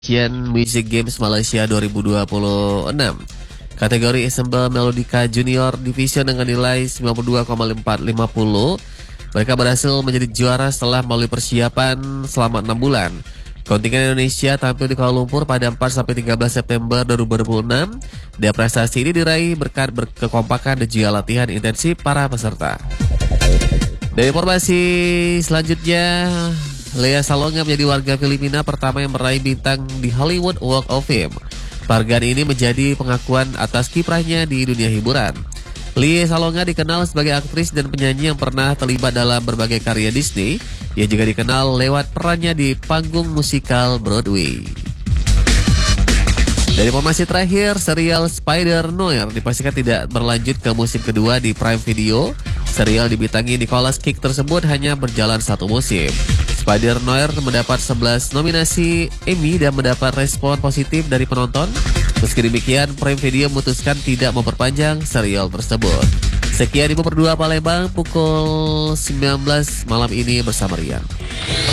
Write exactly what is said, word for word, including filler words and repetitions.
Asian Music Games Malaysia dua ribu dua puluh enam. Kategori Ensemble Melodica Junior Division dengan nilai sembilan puluh dua koma empat lima nol. Mereka berhasil menjadi juara setelah melalui persiapan selama enam bulan. Kontingen Indonesia tampil di Kuala Lumpur pada empat sampai tiga belas September dua ribu dua puluh enam. Dan prestasi ini diraih berkat kekompakan dan juga latihan intensif para peserta. Dari informasi selanjutnya, Lea Salonga menjadi warga Filipina pertama yang meraih bintang di Hollywood Walk of Fame. Penghargaan ini menjadi pengakuan atas kiprahnya di dunia hiburan. Lea Salonga dikenal sebagai aktris dan penyanyi yang pernah terlibat dalam berbagai karya Disney. Ia juga dikenal lewat perannya di panggung musikal Broadway. Dari informasi terakhir, serial Spider-Noir dipastikan tidak berlanjut ke musim kedua di Prime Video. Serial dibintangi Nicolas Cage tersebut hanya berjalan satu musim. Spider-Noir mendapat sebelas nominasi Emmy dan mendapat respon positif dari penonton. Meski demikian, Prime Video memutuskan tidak memperpanjang serial tersebut. Sekian Info Berdua Palembang pukul sembilan belas malam ini bersama Rian.